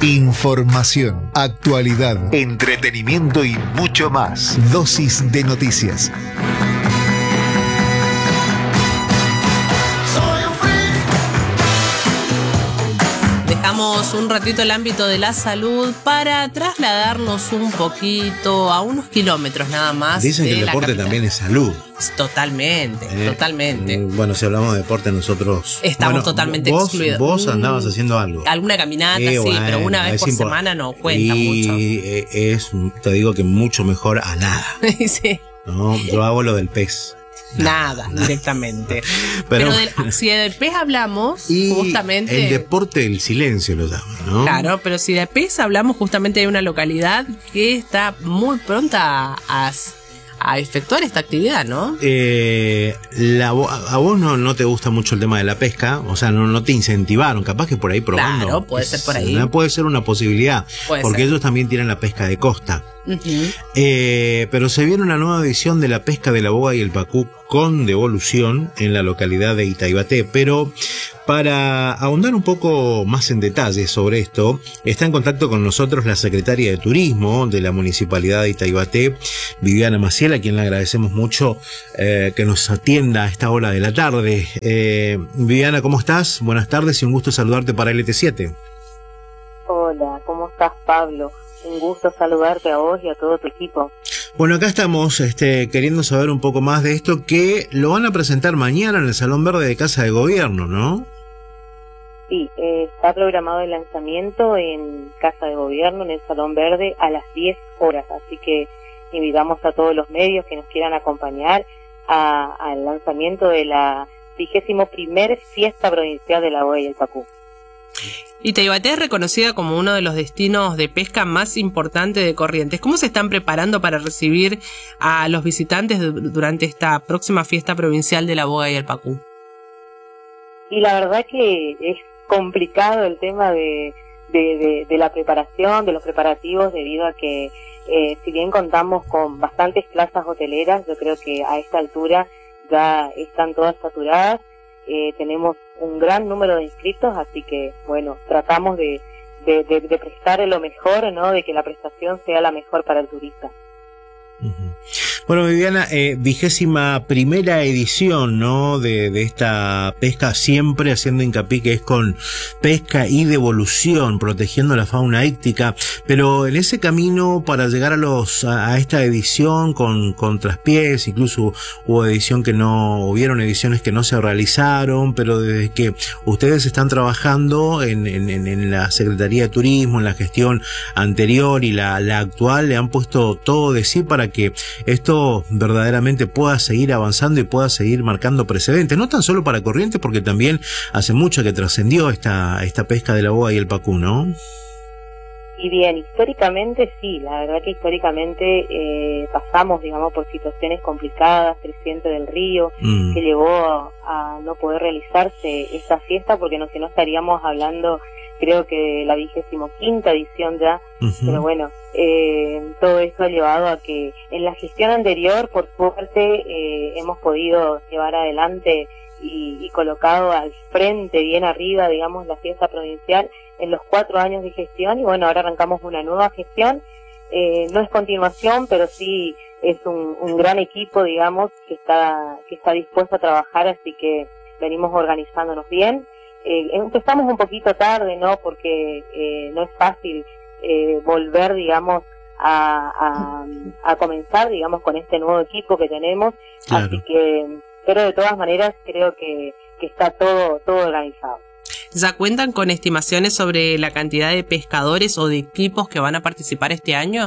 Información, actualidad, entretenimiento y mucho más. Dosis de noticias. Dejamos un ratito el ámbito de la salud para trasladarnos un poquito a unos kilómetros nada más. Dicen que el deporte también es salud. Totalmente, totalmente. Bueno, si hablamos de deporte nosotros... Estamos totalmente excluidos. Vos andabas haciendo algo. Alguna caminata, sí, bueno, pero una vez por semana no cuenta mucho. Y te digo que mucho mejor a nada. Sí. No, yo hago lo del pez. Nada, directamente. Pero si del pez hablamos, y justamente... el deporte del silencio lo llaman, ¿no? Claro, pero si de pez hablamos, justamente hay una localidad que está muy pronta a efectuar esta actividad, ¿no? A vos no te gusta mucho el tema de la pesca, o sea, no te incentivaron, capaz que por ahí probando. Claro, puede ser por ahí. Puede ser una posibilidad, porque ellos también tienen la pesca de costa. Pero se viene una nueva edición de la pesca de la boga y el pacú con devolución en la localidad de Itaibaté, pero para ahondar un poco más en detalle sobre esto, está en contacto con nosotros la secretaria de Turismo de la Municipalidad de Itaibaté, Viviana Maciel, a quien le agradecemos mucho que nos atienda a esta hora de la tarde. Viviana, ¿cómo estás? Buenas tardes y un gusto saludarte para LT7. Hola, ¿cómo estás, Pablo? Un gusto saludarte a vos y a todo tu equipo. Bueno, acá estamos queriendo saber un poco más de esto, que lo van a presentar mañana en el Salón Verde de Casa de Gobierno, ¿no? Sí, está programado el lanzamiento en Casa de Gobierno, en el Salón Verde, a las 10 horas. Así que invitamos a todos los medios que nos quieran acompañar al lanzamiento de la 21ª Fiesta Provincial de la Boga y el Pacú. Itaibaté es reconocida como uno de los destinos de pesca más importantes de Corrientes. ¿Cómo se están preparando para recibir a los visitantes durante esta próxima fiesta provincial de la boga y el pacú? Y la verdad que es complicado el tema de la preparación, de los preparativos, debido a que si bien contamos con bastantes plazas hoteleras, yo creo que a esta altura ya están todas saturadas. Tenemos un gran número de inscritos, así que bueno, tratamos de prestar lo mejor, ¿no? De que la prestación sea la mejor para el turista. Bueno, Viviana, 21ª edición, ¿no? de esta pesca, siempre haciendo hincapié que es con pesca y devolución, protegiendo la fauna íctica, pero en ese camino para llegar a esta edición con traspiés, incluso hubieron ediciones que no se realizaron, pero desde que ustedes están trabajando en la Secretaría de Turismo, en la gestión anterior y la actual, le han puesto todo de sí para que esto verdaderamente pueda seguir avanzando y pueda seguir marcando precedentes, no tan solo para Corrientes, porque también hace mucho que trascendió esta pesca de la boga y el pacú, ¿no? Y bien, históricamente sí, la verdad que históricamente pasamos, digamos, por situaciones complicadas, creciente del río, que llevó a no poder realizarse esta fiesta, porque si no estaríamos hablando, creo que de la 25ª edición ya, pero bueno, todo esto ha llevado a que en la gestión anterior, por suerte, hemos podido llevar adelante y colocado al frente, bien arriba, digamos, la fiesta provincial en los 4 años de gestión, y bueno, ahora arrancamos una nueva gestión. No es continuación, pero sí es un gran equipo, digamos, que está dispuesto a trabajar, así que venimos organizándonos bien. Empezamos un poquito tarde, ¿no? Porque no es fácil volver, digamos, a comenzar, digamos, con este nuevo equipo que tenemos. Claro. Así que, pero de todas maneras creo que está todo organizado. ¿Ya cuentan con estimaciones sobre la cantidad de pescadores o de equipos que van a participar este año?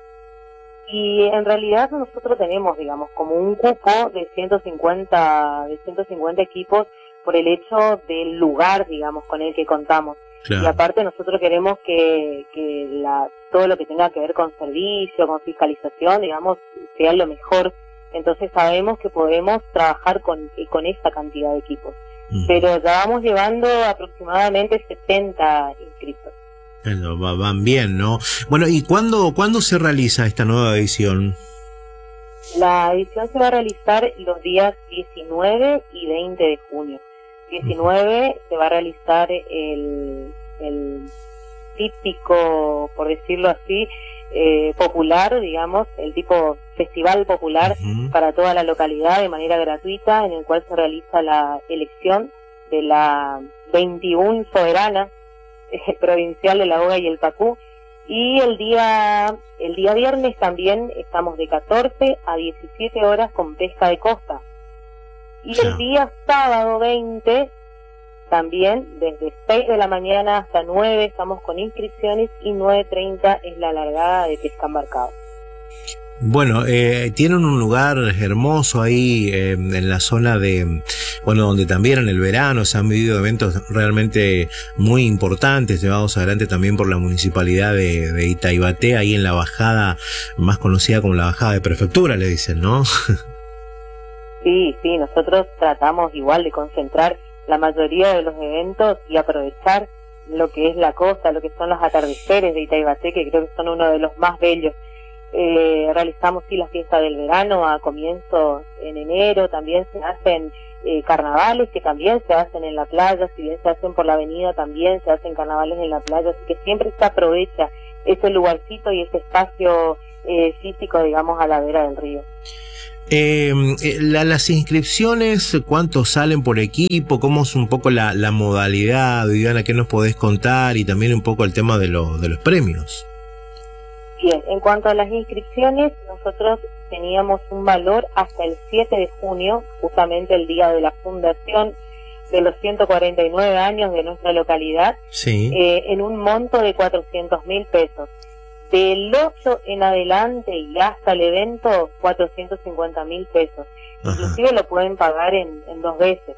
Y en realidad nosotros tenemos, digamos, como un cupo de 150 equipos por el hecho del lugar, digamos, con el que contamos. Claro. Y aparte nosotros queremos que todo lo que tenga que ver con servicio, con fiscalización, digamos, sea lo mejor. Entonces sabemos que podemos trabajar con esta cantidad de equipos. Pero ya vamos llevando aproximadamente 70 inscritos. Bueno, van bien, ¿no? Bueno, ¿y cuándo se realiza esta nueva edición? La edición se va a realizar los días 19 y 20 de junio. 19 se va a realizar típico, por decirlo así, popular, digamos, el tipo festival popular para toda la localidad de manera gratuita, en el cual se realiza la elección de la 21 soberana provincial de la Boga y el Pacú. Y el día viernes también estamos de 14 a 17 horas con pesca de costa. Y el día sábado 20 también, desde 6 de la mañana hasta 9 estamos con inscripciones y 9:30 es la largada de pesca embarcado. Bueno, tienen un lugar hermoso ahí en la zona de, bueno, donde también en el verano se han vivido eventos realmente muy importantes, llevados adelante también por la municipalidad de Itaibaté, ahí en la bajada más conocida como la bajada de prefectura, le dicen, ¿no? Sí, nosotros tratamos igual de concentrar la mayoría de los eventos y aprovechar lo que es la costa, lo que son los atardeceres de Itaibaté, que creo que son uno de los más bellos. Realizamos la fiesta del verano a comienzos en enero, también se hacen carnavales que también se hacen en la playa, si bien se hacen por la avenida también se hacen carnavales en la playa, así que siempre se aprovecha ese lugarcito y ese espacio físico, digamos, a la vera del río. Las inscripciones, ¿cuántos salen por equipo? ¿Cómo es un poco la modalidad, Viviana? ¿Qué nos podés contar? Y también un poco el tema de los premios. Bien, en cuanto a las inscripciones, nosotros teníamos un valor hasta el 7 de junio, justamente el día de la fundación de los 149 años de nuestra localidad, en un monto de 400.000 pesos. Del 8 en adelante y hasta el evento, 450.000 pesos. Inclusive lo pueden pagar en 2 veces.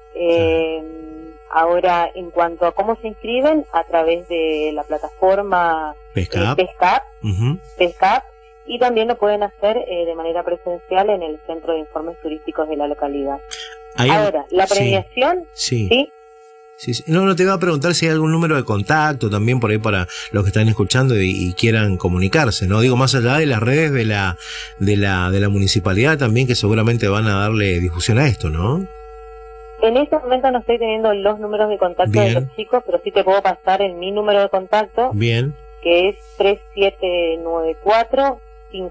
Ahora, en cuanto a cómo se inscriben, a través de la plataforma PESCAP, y también lo pueden hacer de manera presencial en el Centro de Informes Turísticos de la localidad. Ahora, la premiación, ¿sí? No, te iba a preguntar si hay algún número de contacto también por ahí para los que están escuchando y quieran comunicarse, ¿no? Digo, más allá de las redes de la municipalidad también, que seguramente van a darle difusión a esto, ¿no? En este momento no estoy teniendo los números de contacto de los chicos, pero sí te puedo pasar mi número de contacto. Bien. Que es 3794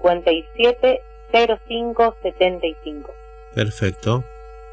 570575. Perfecto.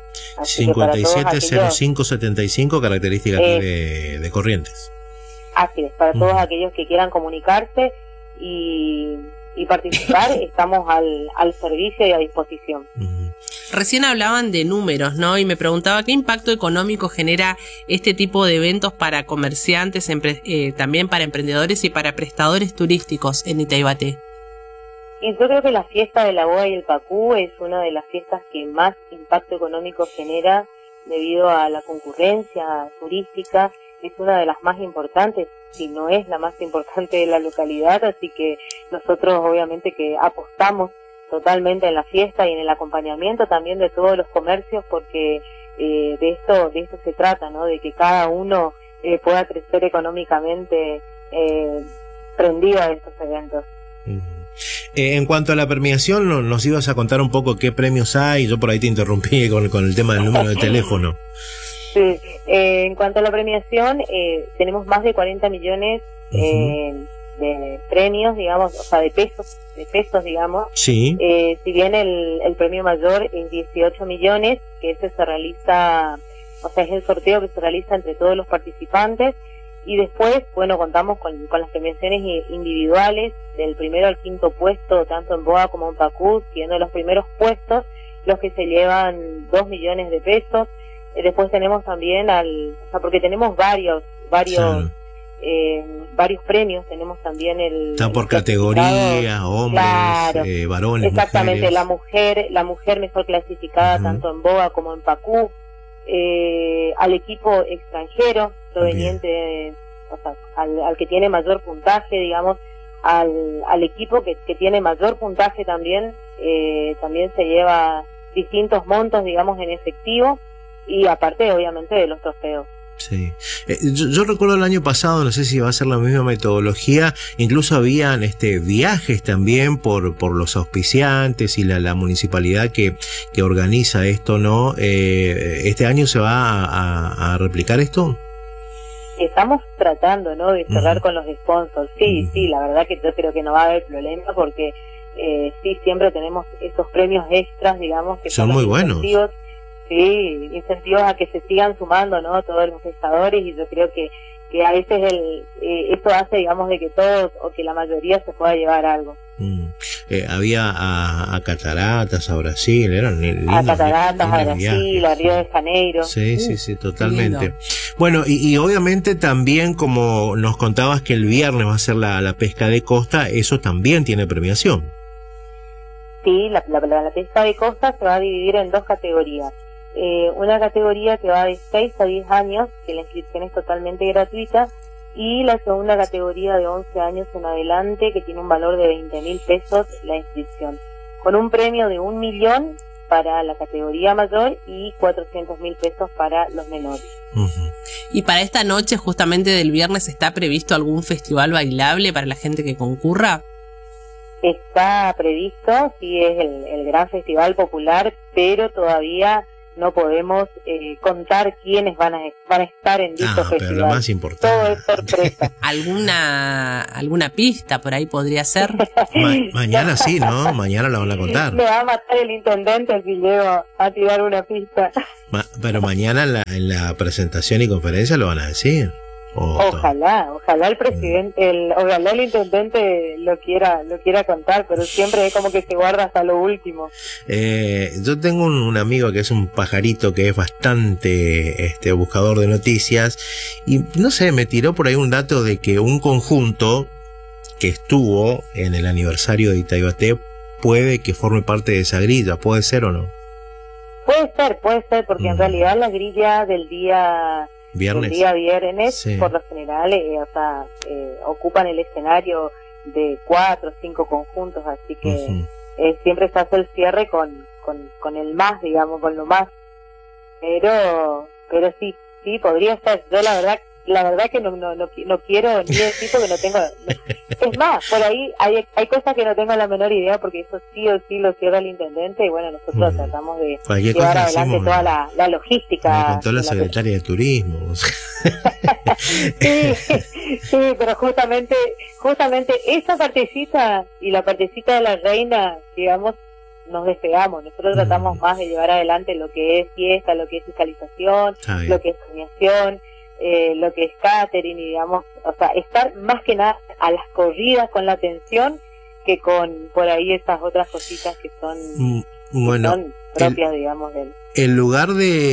570575, características de Corrientes. Así es, para todos aquellos que quieran comunicarse y participar, estamos al servicio y a disposición. Recién hablaban de números, ¿no? Y me preguntaba qué impacto económico genera este tipo de eventos para comerciantes, también para emprendedores y para prestadores turísticos en Itaibaté. Y yo creo que la fiesta de la Boga y el Pacú es una de las fiestas que más impacto económico genera debido a la concurrencia turística. Es una de las más importantes, si no es la más importante de la localidad, así que nosotros obviamente que apostamos totalmente en la fiesta y en el acompañamiento también de todos los comercios, porque de esto se trata, ¿no? De que cada uno pueda crecer económicamente prendido a estos eventos. En cuanto a la premiación, nos ibas a contar un poco qué premios hay. Yo por ahí te interrumpí con el tema del número de teléfono. Sí, en cuanto a la premiación, tenemos más de 40 millones de premios, digamos, o sea, de pesos, digamos. Sí. Si bien el premio mayor es 18 millones, que ese se realiza, o sea, es el sorteo que se realiza entre todos los participantes. Y después, bueno, contamos con las premiaciones individuales del primero al quinto puesto, tanto en Boga como en Pacú, siendo los primeros puestos los que se llevan 2 millones de pesos. Después tenemos también porque tenemos varios premios, tenemos también está por categoría, hombres, claro, varones, exactamente, mujeres. la mujer mejor clasificada tanto en Boga como en Pacú, al equipo extranjero proveniente, o sea, al que tiene mayor puntaje, digamos, al equipo que tiene mayor puntaje también se lleva distintos montos, digamos, en efectivo, y aparte obviamente de los trofeos. Sí. Yo recuerdo el año pasado, no sé si va a ser la misma metodología, incluso habían viajes también por los auspiciantes y la municipalidad que organiza esto, ¿no? ¿Este año se va a replicar esto? Estamos tratando, ¿no?, de cerrar con los sponsors. Sí, la verdad que yo creo que no va a haber problema porque sí, siempre tenemos esos premios extras, digamos, que son muy buenos. Sí, incentivos a que se sigan sumando, ¿no?, todos los pescadores, y yo creo que a veces eso hace, digamos, de que todos o que la mayoría se pueda llevar algo. Había a Cataratas, a Brasil, eran lindos, a Cataratas, a Brasil, a Río de Janeiro. Sí, totalmente. Bueno, y obviamente también, como nos contabas que el viernes va a ser la pesca de costa, eso también tiene premiación. Sí, la pesca de costa se va a dividir en dos categorías. Una categoría que va de 6 a 10 años, que la inscripción es totalmente gratuita, y la segunda categoría de 11 años en adelante, que tiene un valor de 20.000 pesos la inscripción, con un premio de 1 millón para la categoría mayor y 400.000 pesos para los menores. Y para esta noche, justamente del viernes, ¿está previsto algún festival bailable para la gente que concurra? Está previsto, sí, es el gran festival popular, pero todavía no podemos contar quiénes van a estar en dicho festival. Pero lo más importante. Todo es sorpresa. ¿Alguna pista por ahí podría ser? Mañana sí, ¿no? Mañana la van a contar. Me va a matar el intendente si llego a tirar una pista. Pero mañana en la presentación y conferencia lo van a decir. Ojalá el presidente, ojalá el intendente lo quiera contar, pero siempre es como que se guarda hasta lo último. Yo tengo un amigo que es un pajarito que es bastante buscador de noticias, y no sé, me tiró por ahí un dato de que un conjunto que estuvo en el aniversario de Itaibaté puede que forme parte de esa grilla. ¿Puede ser o no? Puede ser, porque en realidad la grilla del día viernes, sí, por lo general, ocupan el escenario de 4 o 5 conjuntos, así que siempre se hace el cierre con el más, digamos, con lo más, pero sí podría ser. Yo la verdad que no quiero ni decir porque no tengo. Es más, por ahí hay cosas que no tengo la menor idea, porque eso sí o sí lo cierra el intendente, y bueno, nosotros tratamos de llevar adelante toda la logística. Me contó la secretaria de Turismo. sí, pero justamente esa partecita y la partecita de la reina, digamos, nos despegamos. Nosotros tratamos más de llevar adelante lo que es fiesta, lo que es fiscalización, lo que es premiación, lo que es catering, y digamos, estar más que nada a las corridas con la atención que con por ahí esas otras cositas que son, propias, digamos, el lugar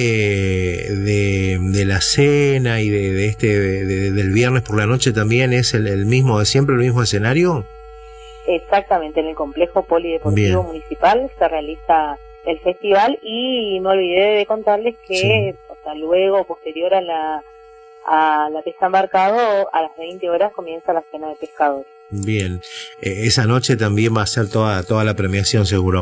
de la cena y del viernes por la noche también es el mismo de siempre, el mismo escenario. Exactamente, en el complejo polideportivo municipal se realiza el festival, y me olvidé de contarles que luego, posterior a la pesca embarcado, a las 20 horas comienza la cena de pescadores. Bien, esa noche también va a ser toda la premiación, seguro.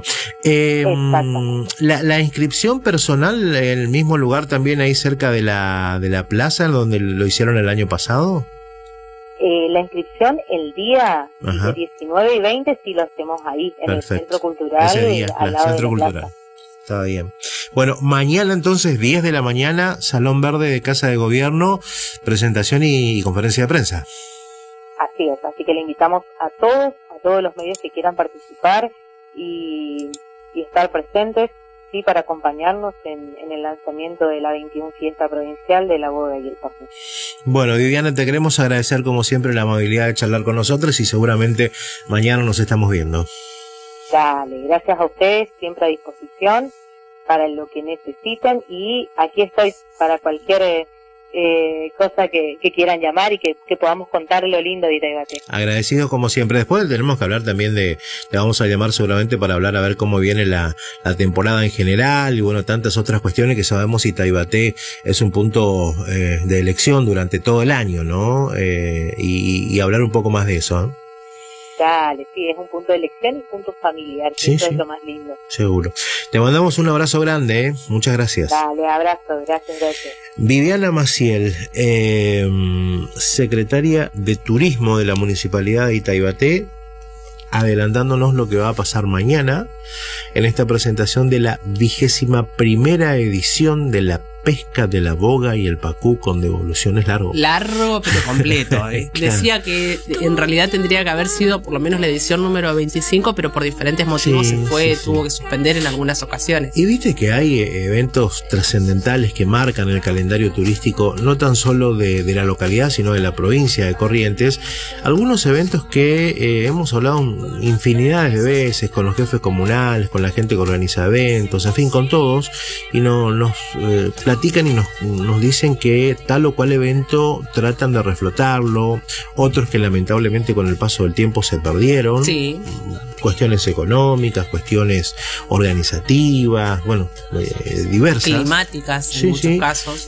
La inscripción personal, en el mismo lugar también ahí cerca de la plaza donde lo hicieron el año pasado. La inscripción el día de 19 y 20 sí lo hacemos ahí, en el Centro Cultural, al lado de la plaza. Está bien. Bueno, mañana entonces, 10 de la mañana, Salón Verde de Casa de Gobierno, presentación y conferencia de prensa. Así es, así que le invitamos a todos los medios que quieran participar y estar presentes, sí, para acompañarnos en el lanzamiento de la 21 Fiesta Provincial de la Boga y el Pajú. Bueno, Viviana, te queremos agradecer como siempre la amabilidad de charlar con nosotros, y seguramente mañana nos estamos viendo. Dale, gracias a ustedes, siempre a disposición para lo que necesiten, y aquí estoy para cualquier cosa que quieran llamar y que podamos contar lo lindo de Itaibaté. Agradecidos como siempre. Después tenemos que hablar también le vamos a llamar seguramente para hablar a ver cómo viene la temporada en general, y bueno, tantas otras cuestiones que sabemos. Itaibaté es un punto de elección durante todo el año, ¿no? Y hablar un poco más de eso, ¿eh? Dale, sí, es un punto de elección y punto familiar, que eso es lo más lindo. Seguro. Te mandamos un abrazo grande, ¿eh? Muchas gracias. Dale, abrazo, gracias. Viviana Maciel, secretaria de Turismo de la Municipalidad de Itaibaté, adelantándonos lo que va a pasar mañana en esta presentación de la 21ª edición de la pesca de la boga y el pacú con devoluciones largo. Largo, pero completo. Claro. Decía que en realidad tendría que haber sido por lo menos la edición número 25, pero por diferentes motivos tuvo que suspender en algunas ocasiones. Y viste que hay eventos trascendentales que marcan el calendario turístico, no tan solo de la localidad, sino de la provincia de Corrientes. Algunos eventos que hemos hablado infinidad de veces con los jefes comunales, con la gente que organiza eventos, en fin, con todos, y nos platican y nos dicen que tal o cual evento tratan de reflotarlo, otros que lamentablemente con el paso del tiempo se perdieron, cuestiones económicas, cuestiones organizativas, bueno, diversas, climáticas en muchos casos.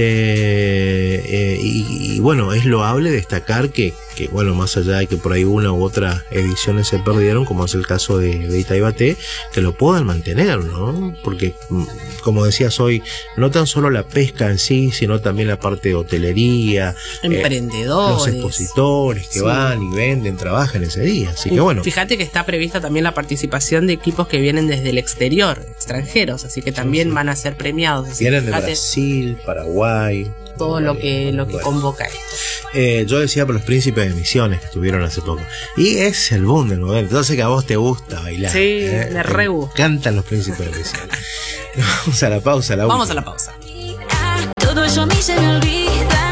Y bueno, es loable destacar que bueno, más allá de que por ahí una u otra ediciones se perdieron, como es el caso de Itaibaté, que lo puedan mantener, ¿no? Porque, como decías hoy, no tan solo la pesca en sí, sino también la parte de hotelería, emprendedores, los expositores que van y venden, trabajan ese día. Así que bueno. Fíjate que está prevista también la participación de equipos que vienen desde el exterior, extranjeros, así que también van a ser premiados. Vienen de Brasil, Paraguay. Todo lo que convoca esto. Yo decía por los príncipes de Misiones que estuvieron hace poco. Y es el boom del momento. Entonces que a vos te gusta bailar. Sí, me re gusta. Cantan los príncipes de Misiones. Vamos a la pausa. Vamos a la pausa. Todo eso a mí se me olvida.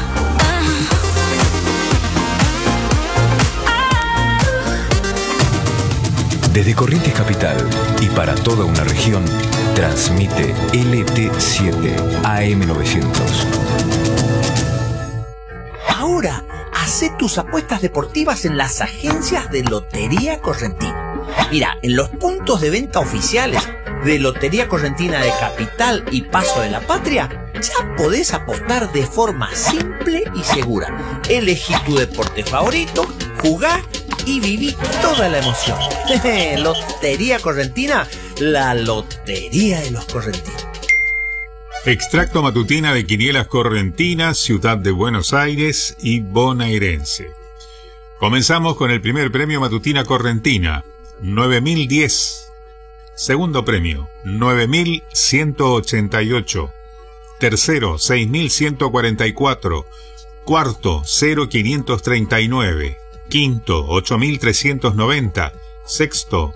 Desde Corrientes Capital y para toda una región, transmite LT7 AM900. Ahora, hacé tus apuestas deportivas en las agencias de Lotería Correntina. Mira, en los puntos de venta oficiales de Lotería Correntina de Capital y Paso de la Patria, ya podés apostar de forma simple y segura. Elegí tu deporte favorito, jugá y viví toda la emoción. Lotería Correntina, la lotería de los correntinos. Extracto matutina de Quinielas Correntinas, Ciudad de Buenos Aires y Bonaerense. Comenzamos con el primer premio Matutina Correntina, 9.010. Segundo premio, 9.188. Tercero, 6.144. Cuarto, 0.539. Quinto, 8.390. Sexto,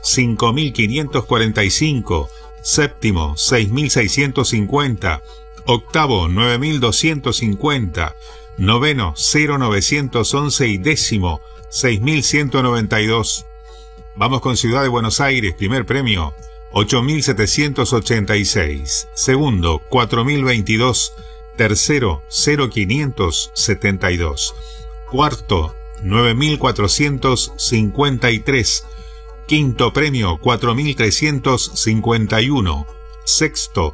5.545. Séptimo, 6.650. Octavo, 9.250. Noveno, 0.911 y décimo, 6.192. Vamos con Ciudad de Buenos Aires, primer premio, 8.786. Segundo, 4.022. Tercero, 0.572. Cuarto, 9.453. Quinto premio, 4.351. Sexto,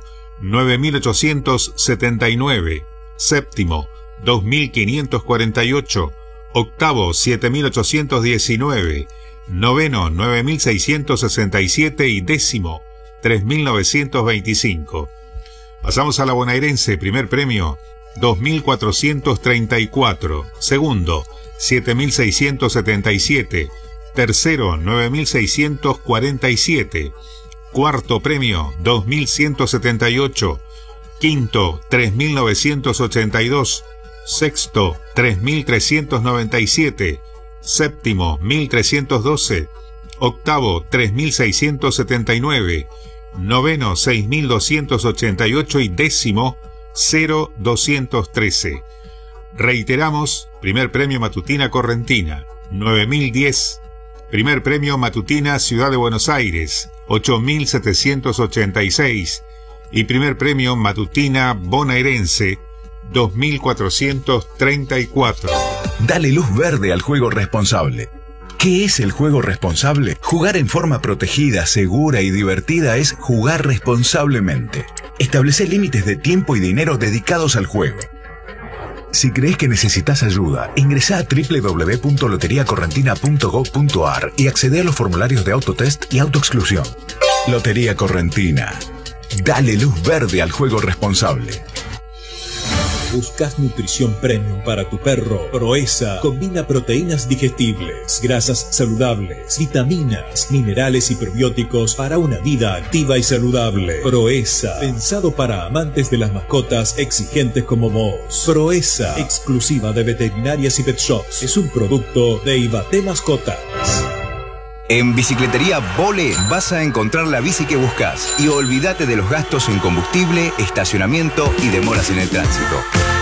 9.879. Séptimo, 2.548. Octavo, 7.819. Noveno, 9.667 y décimo, 3.925. Pasamos a la bonaerense, primer premio, 2.434. Segundo, 7.677. Tercero, 9.647. Cuarto premio, 2.178. Quinto, 3.982. Sexto, 3.397. Séptimo, 1.312. Octavo, 3.679. Noveno, 6.288 y décimo, 0.213. Reiteramos, primer premio Matutina Correntina, 9.010. Primer premio Matutina Ciudad de Buenos Aires, 8.786. Y primer premio Matutina Bonaerense, 2.434. Dale luz verde al juego responsable. ¿Qué es el juego responsable? Jugar en forma protegida, segura y divertida es jugar responsablemente. Establece límites de tiempo y dinero dedicados al juego. Si crees que necesitas ayuda, ingresá a www.loteriacorrentina.gov.ar y accede a los formularios de autotest y autoexclusión. Lotería Correntina. Dale luz verde al juego responsable. ¿Buscas nutrición premium para tu perro? Proesa combina proteínas digestibles, grasas saludables, vitaminas, minerales y probióticos para una vida activa y saludable. Proesa, pensado para amantes de las mascotas exigentes como vos. Proesa, exclusiva de veterinarias y pet shops. Es un producto de Ibate Mascotas. En Bicicletería Vole vas a encontrar la bici que buscas y olvídate de los gastos en combustible, estacionamiento y demoras en el tránsito.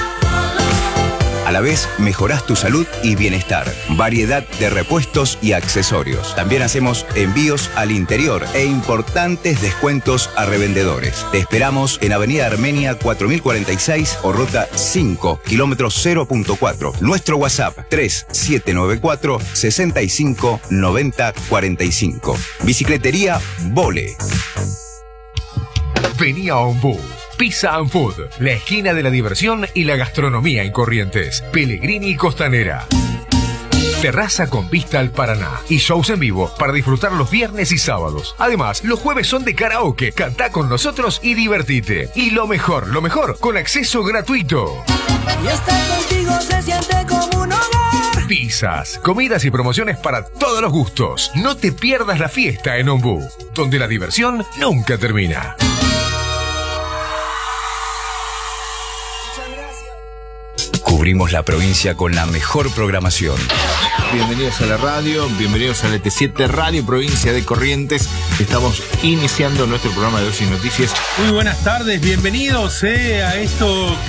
A la vez, mejorás tu salud y bienestar. Variedad de repuestos y accesorios. También hacemos envíos al interior e importantes descuentos a revendedores. Te esperamos en Avenida Armenia 4046 o Ruta 5, kilómetro 0.4. Nuestro WhatsApp 3794 65 90 45. Bicicletería Vole. Vení a Ombú. Pizza and Food, la esquina de la diversión y la gastronomía en Corrientes. Pellegrini y Costanera. Terraza con vista al Paraná y shows en vivo para disfrutar los viernes y sábados. Además, los jueves son de karaoke. Cantá con nosotros y divertite. Y lo mejor, con acceso gratuito. Y estar contigo se siente como un hogar. Pizzas, comidas y promociones para todos los gustos. No te pierdas la fiesta en Ombú, donde la diversión nunca termina. Cubrimos la provincia con la mejor programación. Bienvenidos a la radio, bienvenidos a LT7 Radio Provincia de Corrientes. Estamos iniciando nuestro programa de Ocio y Noticias. Muy buenas tardes, bienvenidos a esto que